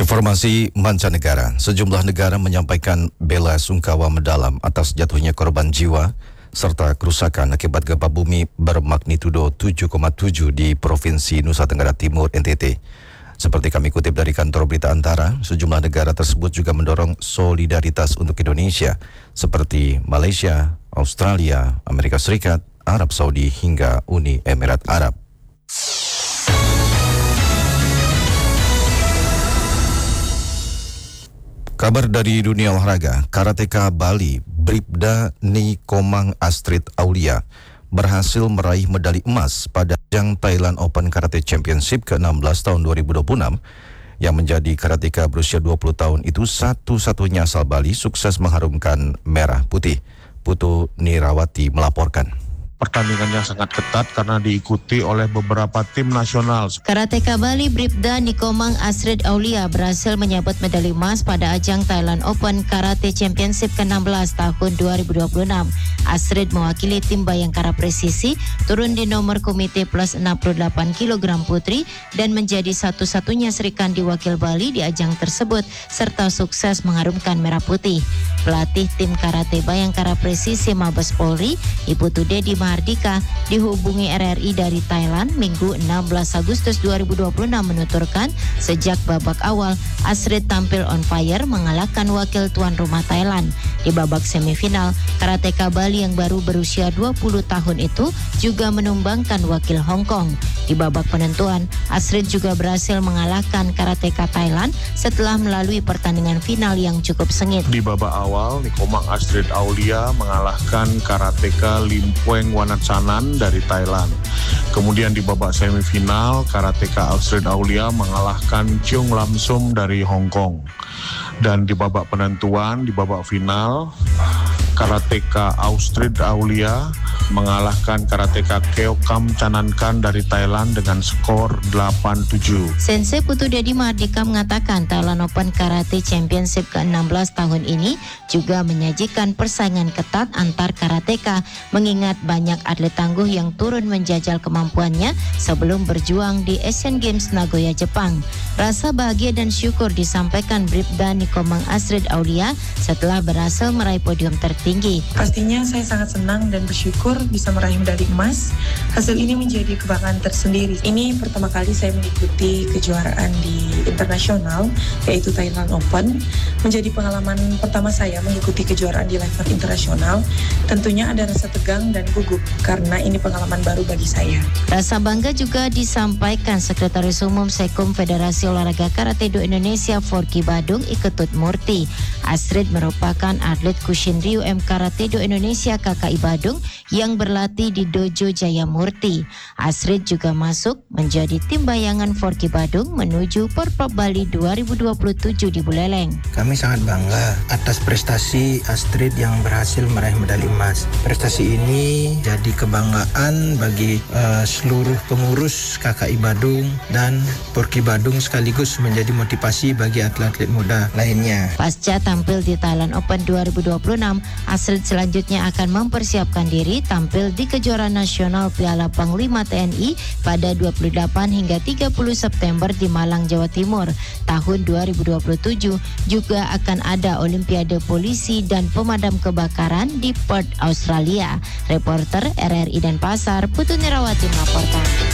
Informasi mancanegara, sejumlah negara menyampaikan bela sungkawa mendalam atas jatuhnya korban jiwa serta kerusakan akibat gempa bumi bermagnitudo 7,7 di Provinsi Nusa Tenggara Timur NTT. Seperti kami kutip dari kantor berita Antara, sejumlah negara tersebut juga mendorong solidaritas untuk Indonesia seperti Malaysia, Australia, Amerika Serikat, Arab Saudi hingga Uni Emirat Arab. Kabar dari dunia olahraga, karateka Bali, Bribda Nikomang Astrid Aulia berhasil meraih medali emas pada ajang Thailand Open Karate Championship ke-16 tahun 2026. Yang menjadi karateka berusia 20 tahun itu satu-satunya asal Bali sukses mengharumkan merah putih. Putu Nirawati melaporkan. Pertandingannya sangat ketat karena diikuti oleh beberapa tim nasional. Karateka Bali Bribda Nikomang Astrid Aulia berhasil menyabet medali emas pada ajang Thailand Open Karate Championship ke-16 tahun 2026. Astrid mewakili tim Bayangkara Presisi turun di nomor komite plus 68 kg putri dan menjadi satu-satunya Serikandi wakil Bali di ajang tersebut serta sukses mengharumkan merah putih. Pelatih tim karate Bayangkara Presisi Mabes Polri, Ibu Dedi Mahardika, dihubungi RRI dari Thailand Minggu 16 Agustus 2026 menuturkan sejak babak awal Astrid tampil on fire mengalahkan wakil tuan rumah Thailand. Di babak semifinal, karateka Bali yang baru berusia 20 tahun itu juga menumbangkan wakil Hong Kong. Di babak penentuan, Astrid juga berhasil mengalahkan karateka Thailand setelah melalui pertandingan final yang cukup sengit. Di babak awal, Nikomang Astrid Aulia mengalahkan karateka Lim Pueng Wanatsanan dari Thailand. Kemudian di babak semifinal, karateka Astrid Aulia mengalahkan Cheong Lam Sum dari Hong Kong. Dan di babak penentuan, di babak final, karateka Astrid Aulia mengalahkan karateka Keokam Chanankan dari Thailand dengan skor 8-7. Sensei Putu Dedi Mahardika mengatakan Thailand Open Karate Championship ke-16 tahun ini juga menyajikan persaingan ketat antar karateka mengingat banyak atlet tangguh yang turun menjajal kemampuannya sebelum berjuang di Asian Games Nagoya, Jepang. Rasa bahagia dan syukur disampaikan Bribda Nikomang Astrid Aulia setelah berhasil meraih podium tertinggi. Pastinya saya sangat senang dan bersyukur bisa meraih medali emas. Hasil ini menjadi kebanggaan tersendiri. Ini pertama kali saya mengikuti kejuaraan di internasional, yaitu Thailand Open. Menjadi pengalaman pertama saya mengikuti kejuaraan di level internasional. Tentunya ada rasa tegang dan gugup karena ini pengalaman baru bagi saya. Rasa bangga juga disampaikan Sekretaris Umum Sekum Federasi Olahraga Karate-Do Indonesia Forky Badung Iketut Murti. Astrid merupakan atlet Kushin Ryu M Karate-Do Indonesia KKI Badung yang berlatih di Dojo Jaya Murti. Astrid juga masuk menjadi tim bayangan Forky Badung menuju Porprov Bali 2027 di Buleleng. Kami sangat bangga atas prestasi Astrid yang berhasil meraih medali emas. Prestasi ini jadi kebanggaan bagi seluruh pengurus KKI Badung dan Forky Badung sekaligus menjadi motivasi bagi atlet-atlet muda lainnya. Pasca tampil di Thailand Open 2026, Astrid selanjutnya akan mempersiapkan diri tampil di kejuaraan nasional Piala Panglima TNI pada 28 hingga 30 September di Malang, Jawa Timur. Tahun 2027 juga akan ada Olimpiade Polisi dan Pemadam Kebakaran di Perth, Australia. Reporter RRI Denpasar, Putu Nirawati melaporkan.